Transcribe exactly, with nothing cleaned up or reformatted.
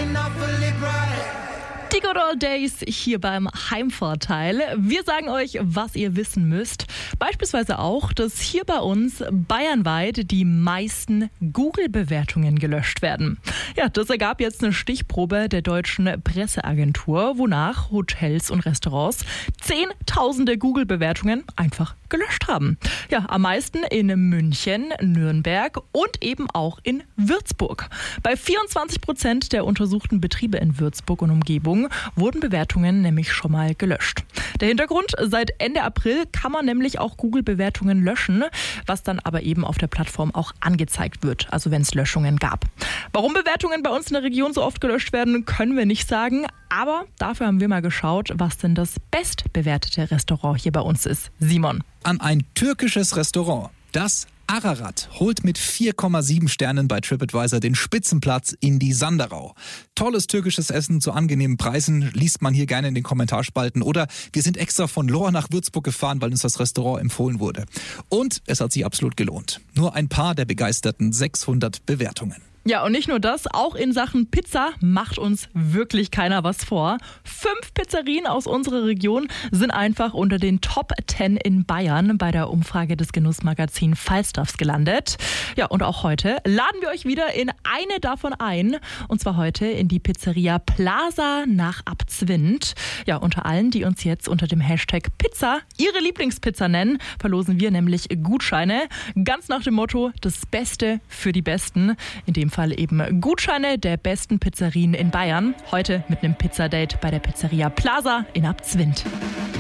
Die Good Old Days hier beim Heimvorteil. Wir sagen euch, was ihr wissen müsst. Beispielsweise auch, dass hier bei uns bayernweit die meisten Google-Bewertungen gelöscht werden. Ja, das ergab jetzt eine Stichprobe der deutschen Presseagentur, wonach Hotels und Restaurants zehntausende Google-Bewertungen einfach gelöscht haben. Ja, am meisten in München, Nürnberg und eben auch in Würzburg. Bei vierundzwanzig Prozent der untersuchten Betriebe in Würzburg und Umgebung wurden Bewertungen nämlich schon mal gelöscht. Der Hintergrund: Seit Ende April kann man nämlich auch Google-Bewertungen löschen, was dann aber eben auf der Plattform auch angezeigt wird, also wenn es Löschungen gab. Warum Bewertungen bei uns in der Region so oft gelöscht werden, können wir nicht sagen, aber dafür haben wir mal geschaut, was denn das bestbewertete Restaurant hier bei uns ist. Simon. An ein türkisches Restaurant. Das Ararat holt mit vier Komma sieben Sternen bei TripAdvisor den Spitzenplatz in die Sanderau. Tolles türkisches Essen zu angenehmen Preisen liest man hier gerne in den Kommentarspalten. Oder wir sind extra von Lohr nach Würzburg gefahren, weil uns das Restaurant empfohlen wurde. Und es hat sich absolut gelohnt. Nur ein paar der begeisterten sechshundert Bewertungen. Ja, und nicht nur das, auch in Sachen Pizza macht uns wirklich keiner was vor. Fünf Pizzerien aus unserer Region sind einfach unter den Top zehn in Bayern bei der Umfrage des Genussmagazins Falstaffs gelandet. Ja, und auch heute laden wir euch wieder in eine davon ein. Und zwar heute in die Pizzeria Plaza nach Abzwind. Ja, unter allen, die uns jetzt unter dem Hashtag Pizza ihre Lieblingspizza nennen, verlosen wir nämlich Gutscheine. Ganz nach dem Motto, das Beste für die Besten. In dem Fall eben Gutscheine der besten Pizzerien in Bayern. Heute mit einem Pizzadate bei der Pizzeria Plaza in Abzwind.